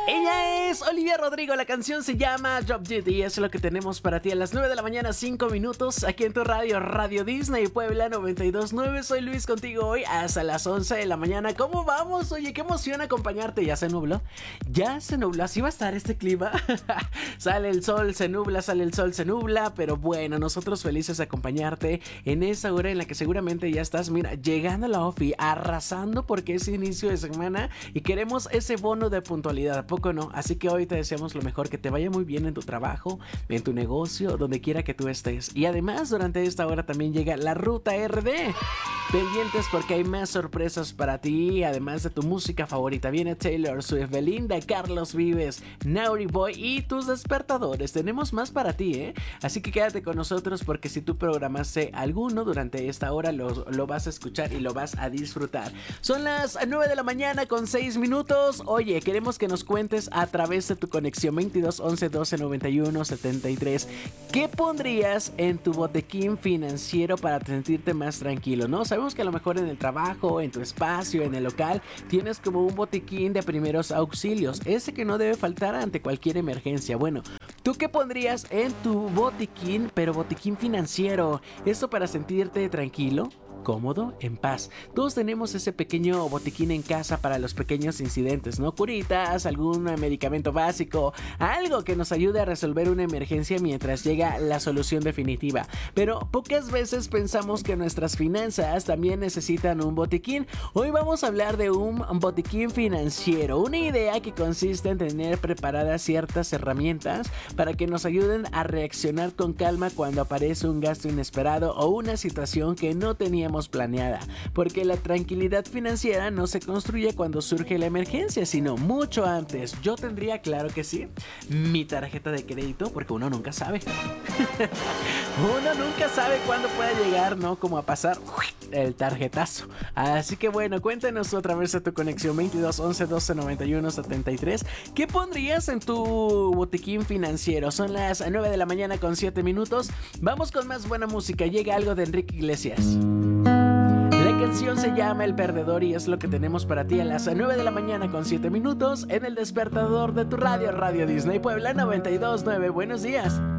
Ella es Olivia Rodrigo, la canción se llama Drop Dead y es lo que tenemos para ti a las 9 de la mañana, 5 minutos, aquí en tu radio, Radio Disney Puebla 92.9. Soy Luis contigo hoy hasta las 11 de la mañana. ¿Cómo vamos? Oye, qué emoción acompañarte. ¿Ya se nubló? Ya se nubló, así va a estar este clima. Sale el sol, se nubla, sale el sol, se nubla, pero bueno, nosotros felices de acompañarte en esa hora en la que seguramente ya estás, mira, llegando a la ofi, arrasando porque es inicio de semana y queremos ese bono de puntualidad. No, así que hoy te deseamos lo mejor, que te vaya muy bien en tu trabajo, en tu negocio, donde quiera que tú estés. Y además durante esta hora también llega la Ruta RD. Pendientes porque hay más sorpresas para ti, además de tu música favorita. Viene Taylor Swift, Belinda, Carlos Vives, Naughty Boy y tus despertadores. Tenemos más para ti, ¿eh? Así que quédate con nosotros porque si tú programaste alguno durante esta hora lo vas a escuchar y lo vas a disfrutar. Son las 9 de la mañana con 6 minutos. Oye, queremos que nos cuentes a través de tu conexión 22 11 12 91 73. ¿Qué pondrías en tu botiquín financiero para sentirte más tranquilo, no? Sabemos que a lo mejor en el trabajo, en tu espacio, en el local, tienes como un botiquín de primeros auxilios, ese que no debe faltar ante cualquier emergencia. Bueno, ¿tú qué pondrías en tu botiquín, pero botiquín financiero? Esto para sentirte tranquilo, cómodo, en paz. Todos tenemos ese pequeño botiquín en casa para los pequeños incidentes, ¿no? Curitas, algún medicamento básico, algo que nos ayude a resolver una emergencia mientras llega la solución definitiva. Pero pocas veces pensamos que nuestras finanzas también necesitan un botiquín. Hoy vamos a hablar de un botiquín financiero, una idea que consiste en tener preparadas ciertas herramientas para que nos ayuden a reaccionar con calma cuando aparece un gasto inesperado o una situación que no teníamos planeada, porque la tranquilidad financiera no se construye cuando surge la emergencia, sino mucho antes. Yo tendría, claro que sí, mi tarjeta de crédito, porque uno nunca sabe. Uno nunca sabe cuándo puede llegar, ¿no? Como a pasar el tarjetazo. Así que bueno, cuéntanos otra vez a tu conexión 22 11 12 91 73. ¿Qué pondrías en tu botiquín financiero? Son las 9 de la mañana con 7 minutos. Vamos con más buena música. Llega algo de Enrique Iglesias. La canción se llama El Perdedor y es lo que tenemos para ti a las 9 de la mañana con 7 minutos en el despertador de tu radio, Radio Disney Puebla 92.9. Buenos días.